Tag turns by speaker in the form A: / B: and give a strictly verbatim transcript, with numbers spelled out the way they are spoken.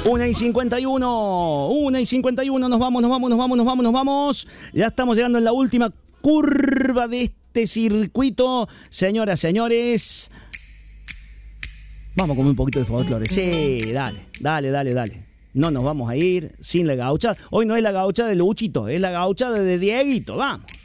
A: Una y cincuenta y uno, una y cincuenta y uno, nos vamos, nos vamos, nos vamos, nos vamos, nos vamos. Ya estamos llegando en la última curva de este circuito. Señoras, señores, vamos a comer un poquito de folclore. Sí, dale, dale, dale, dale. No nos vamos a ir sin la gaucha. Hoy no es la gaucha de Luchito, es la gaucha de Dieguito, vamos.